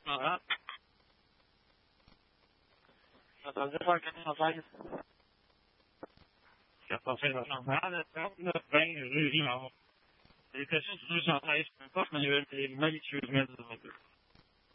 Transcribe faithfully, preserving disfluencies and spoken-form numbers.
restaurant. J'ai entendu faire quatre-vingt-seize. quatre-vingt-seize normal, trente-neuf vingt rue Rimard. Les questions sur deux cent treize, peu importe manuel, c'est malicieusement développé.